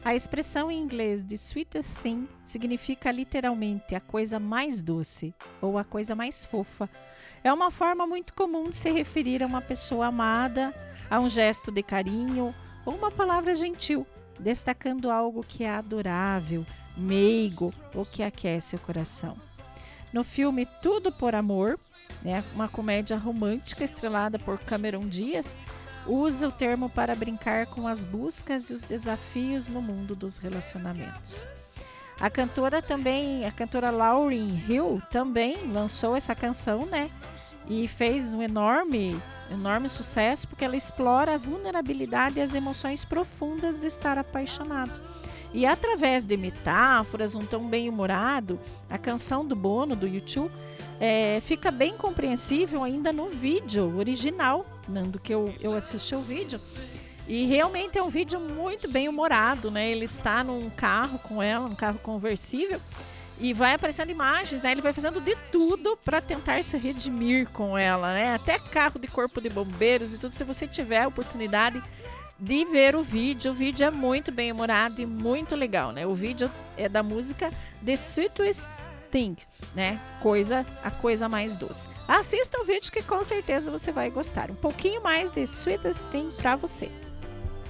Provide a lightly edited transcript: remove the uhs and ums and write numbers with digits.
A expressão em inglês the sweetest thing significa literalmente a coisa mais doce ou a coisa mais fofa. É uma forma muito comum de se referir a uma pessoa amada, a um gesto de carinho ou uma palavra gentil, destacando algo que é adorável, meigo ou que aquece o coração. No filme Tudo por Amor, uma comédia romântica estrelada por Cameron Diaz, usa o termo para brincar com as buscas e os desafios no mundo dos relacionamentos. A cantora Lauryn Hill também lançou essa canção, e fez um enorme sucesso porque ela explora a vulnerabilidade e as emoções profundas de estar apaixonado. E através de metáforas, um tom bem humorado, a canção do Bono, do U2, fica bem compreensível ainda no vídeo original, do que eu assisti o vídeo. E realmente é um vídeo muito bem humorado, Ele está num carro com ela, num carro conversível, e vai aparecendo imagens, Ele vai fazendo de tudo para tentar se redimir com ela, Até carro de corpo de bombeiros e tudo. Se você tiver a oportunidade de ver o vídeo é muito bem humorado e muito legal, O vídeo é da música The Sweetest Thing, a coisa mais doce. Assista o vídeo que com certeza você vai gostar. Um pouquinho mais de Sweetest Thing para você.